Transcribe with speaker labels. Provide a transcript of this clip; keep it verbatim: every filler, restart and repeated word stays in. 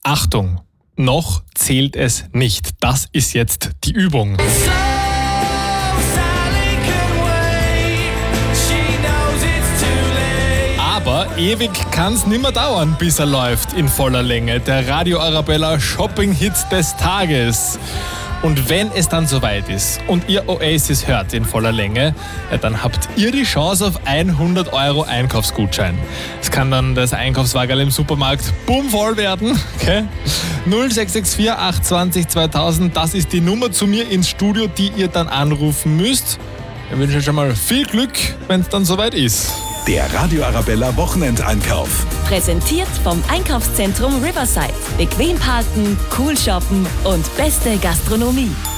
Speaker 1: Achtung, noch zählt es nicht. Das ist jetzt die Übung. Aber ewig kann's nimmer dauern, bis er läuft in voller Länge. Der Radio Arabella Shopping-Hit des Tages. Und wenn es dann soweit ist und ihr Oasis hört in voller Länge, ja, dann habt ihr die Chance auf hundert Euro Einkaufsgutschein. Es kann dann das Einkaufswagen im Supermarkt bummvoll werden. Okay? null sechs sechs vier acht zwei null zweitausend, das ist die Nummer zu mir ins Studio, die ihr dann anrufen müsst. Ich wünsche euch schon mal viel Glück, wenn es dann soweit ist.
Speaker 2: Der Radio Arabella Wochenendeinkauf.
Speaker 3: Präsentiert vom Einkaufszentrum Riverside. Bequem parken, cool shoppen und beste Gastronomie.